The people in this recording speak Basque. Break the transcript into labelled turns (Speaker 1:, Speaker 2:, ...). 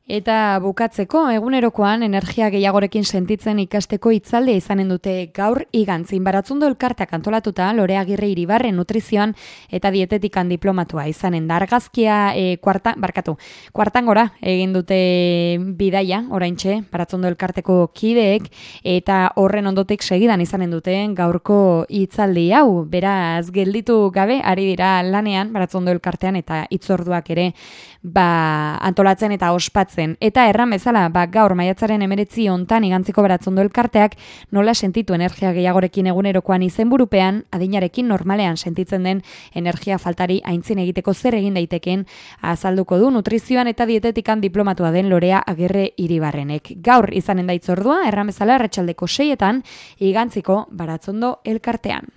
Speaker 1: Eta bukatzeko, egunerokoan energia gehiagorekin sentitzen ikasteko hitzaldia izanen dute gaur Igantzin. Baratzundo elkarteak antolatuta Lore Agirre Iribarren nutrizioan eta dietetikan diplomatua izanen da. Argazkia kuartangora egin dute bidaia, oraintxe, Baratzundo elkarteko kideek, eta horren ondotik segidan izanen duten gaurko hitzaldi hau. Beraz, gelditu gabe, ari dira lanean, Baratzundo elkartean eta hitzorduak ere antolatzen eta ospatzen. Eta erran bezala, gaur maiatzaren 19 hontan Igantziko Baratzundo elkarteak nola sentitu energia gehiagorekin egunerokoan izenburupean, adinarekin normalean sentitzen den energia faltari aintzin egiteko zer egin daiteken azalduko du nutrizioan eta dietetikan diplomatua den Lorea Agirre Iribarrenek. Gaur izanen da hitzordua, erran bezala arratsaldeko 6etan Igantziko Baratzundo elkartean.